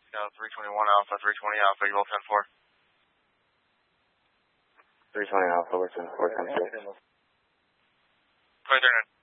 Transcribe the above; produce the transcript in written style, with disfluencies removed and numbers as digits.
No, 321 Alpha, 320 Alpha, you will 10-4. 320 Alpha, we're 10-4, 10-4. 23-9.